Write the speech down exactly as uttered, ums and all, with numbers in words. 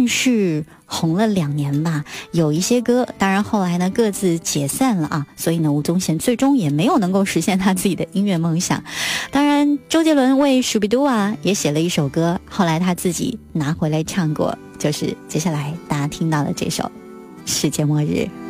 算是红了两年吧，有一些歌当然后来呢各自解散了啊，所以呢吴宗宪最终也没有能够实现他自己的音乐梦想。当然周杰伦为舒比杜啊也写了一首歌，后来他自己拿回来唱过，就是接下来大家听到的这首世界末日。